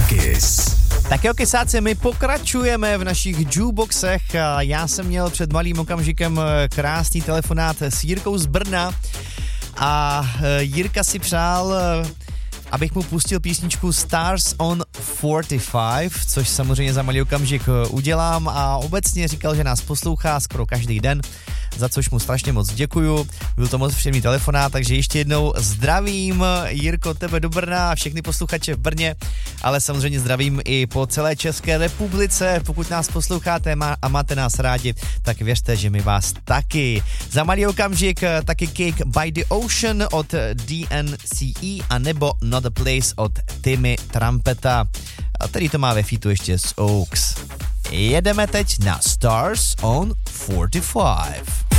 Kiss. Tak jo, kysáci, my pokračujeme v našich jukeboxech. Já jsem měl před malým okamžikem krásný telefonát s Jirkou z Brna a Jirka si přál, abych mu pustil písničku Stars on 45, což samozřejmě za malý okamžik udělám, a obecně říkal, že nás poslouchá skoro každý den, za což mu strašně moc děkuju. Byl to moc příjemný telefonát, takže ještě jednou zdravím, Jirko, tebe do Brna a všechny posluchače v Brně, ale samozřejmě zdravím i po celé České republice. Pokud nás posloucháte a máte nás rádi, tak věřte, že my vás taky. Za malý okamžik taky Cake by the Ocean od DNCE a nebo Not a Place od Timmy Trumpeta, který to má ve featu ještě s Oaks. Jedeme teď na Stars on 45.